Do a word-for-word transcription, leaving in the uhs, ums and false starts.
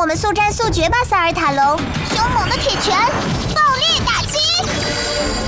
们速战速决吧，萨尔塔龙！凶猛的铁拳，爆裂打击！